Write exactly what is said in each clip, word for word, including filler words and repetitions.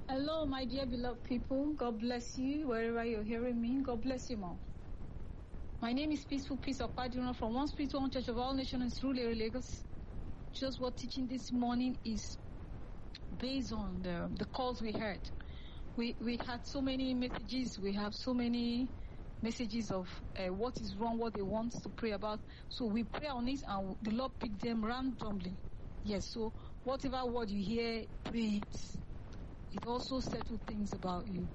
Hello, my dear beloved people. God bless you wherever you're hearing me. God bless you, Mom. My name is Peaceful Peace of Paduna from One Spirit, One Church of All Nations, Surulere, Lagos. Just what teaching this morning is based on the, the calls we heard. We we had so many messages. We have so many messages of uh, what is wrong, what they want to pray about. So we pray on it, and the Lord picked them randomly. Yes. So whatever word you hear, pray it. It also settles things about you.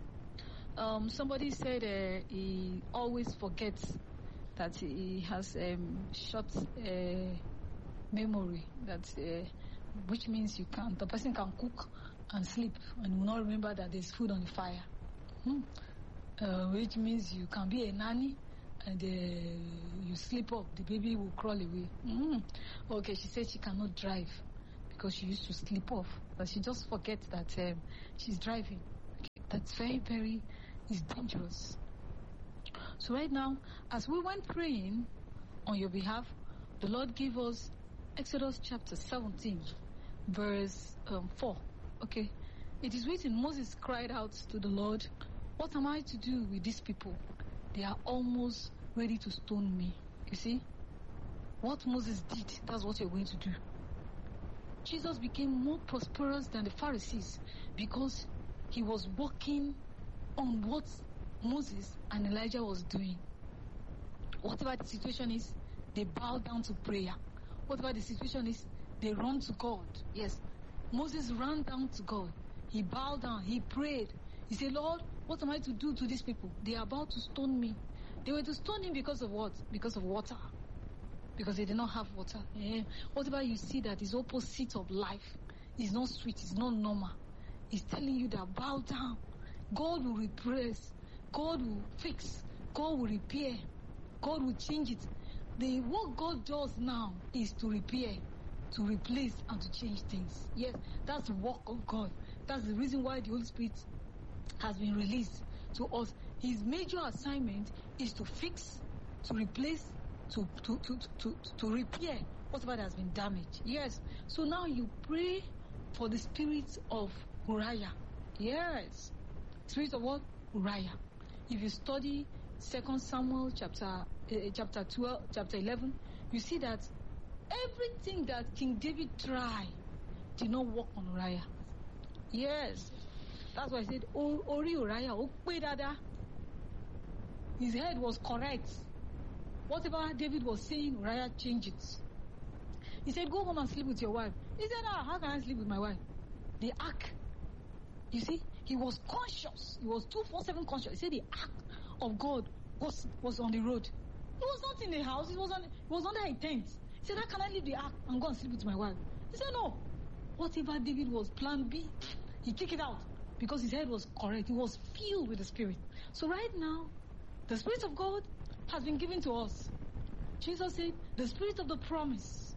Um, somebody said uh, he always forgets that he has um, short uh, memory. That uh, which means you can the person can cook and sleep and will not remember that there's food on the fire. Hmm. Uh, which means you can be a nanny and uh, you sleep up, the baby will crawl away. Mm. Okay, she said she cannot drive because she used to sleep off, but she just forgets that um, she's driving. Okay, that's very, very, is dangerous. So right now, as we went praying on your behalf, the Lord gave us Exodus chapter seventeen, verse um, four. Okay, it is written, Moses cried out to the Lord, what am I to do with these people? They are almost ready to stone me. You see, what Moses did, that's what you're going to do. Jesus became more prosperous than the Pharisees because he was working on what Moses and Elijah was doing. Whatever the situation is, they bow down to prayer. Whatever the situation is, they run to God. Yes, Moses ran down to God. He bowed down. He prayed. He said, Lord, what am I to do to these people? They are about to stone me. They were to stone him because of what? Because of water. Because they did not have water. Yeah. Whatever you see that is opposite of life is not sweet, it's not normal. It's telling you that bow down. God will repress. God will fix. God will repair. God will change it. The what God does now is to repair, to replace, and to change things. Yes, that's the work of God. That's the reason why the Holy Spirit has been released to us. His major assignment is to fix, to replace, to to to to, to repair whatever has been damaged. Yes. So now you pray for the spirit of Uriah. Yes. Spirit of what? Uriah. If you study Second Samuel chapter uh, chapter twelve, chapter eleven, you see that everything that King David tried did not work on Uriah. Yes. That's why I said, oh, Ori Uriah, oh, dada. His head was correct. Whatever David was saying, Uriah changed it. He said, go home and sleep with your wife. He said, ah, how can I sleep with my wife? The ark. You see, he was conscious. He was two four seven conscious. He said the ark of God was, was on the road. He was not in the house. He was, on, he was under a tent. He said, how can I leave the ark and go and sleep with my wife? He said, no. Whatever David was, plan B, he kicked it out because his head was correct. He was filled with the Spirit. So right now, the Spirit of God has been given to us. Jesus said, the Spirit of the promise.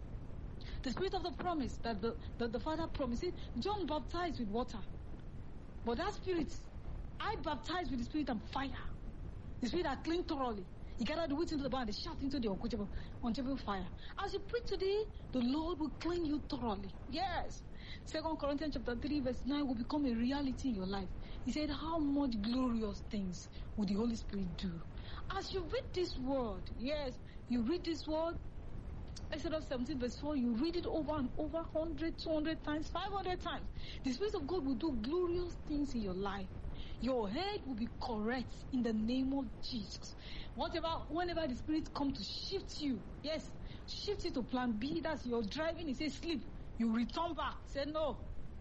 The Spirit of the promise that the, the, the Father promised. John baptized with water. But that Spirit, I baptize with the Spirit and fire. The Spirit that clean thoroughly. He gathered the wheat into the barn, they shot into the unquenchable, unquenchable fire. As you pray today, the Lord will clean you thoroughly. Yes. Second Corinthians chapter three verse nine will become a reality in your life. He said, how much glorious things will the Holy Spirit do? As you read this word, yes, you read this word, Exodus seventeen verse four, you read it over and over, one hundred, two hundred times, five hundred times. The Spirit of God will do glorious things in your life. Your head will be correct in the name of Jesus. Whatever, whenever the Spirit comes to shift you, yes, shift it to plan B. That's you're driving. He says sleep. You return back. Say no.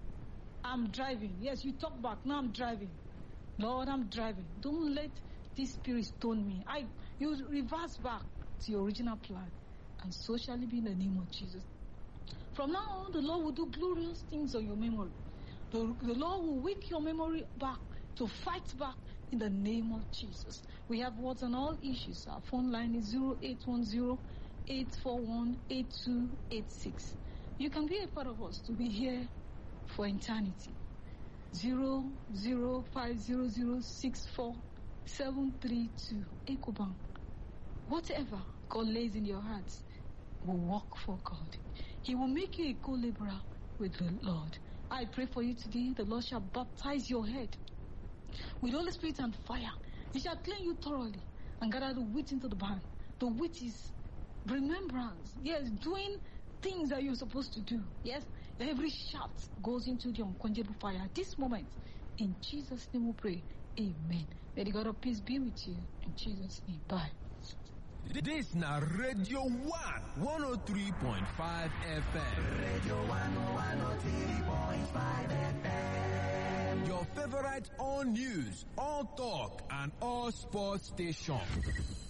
I'm driving. Yes, you talk back. Now I'm driving. Lord, I'm driving. Don't let this Spirit stone me. I you reverse back to your original plan, and so shall it be in the name of Jesus. From now on, the Lord will do glorious things on your memory. The, the Lord will wake your memory back to fight back in the name of Jesus. We have words on all issues. Our phone line is zero eight one zero, eight four one, eight two eight six. You can be a part of us to be here for eternity. zero zero five zero zero six four seven three two. Ecobank. Whatever God lays in your hearts will work for God. He will make you a co-laborer with the Lord. I pray for you today. The Lord shall baptize your head with Holy Spirit and fire. He shall clean you thoroughly and gather the wheat into the barn. The wheat is remembrance. Yes, doing things that you're supposed to do. Yes, every shaft goes into the unquenchable fire. At this moment, in Jesus' name we pray. Amen. May the God of peace be with you. In Jesus' name. Bye. This na Radio one, one oh three point five F M. Radio one, one oh three point five F M. Your favorite all news, all talk, and all sports station.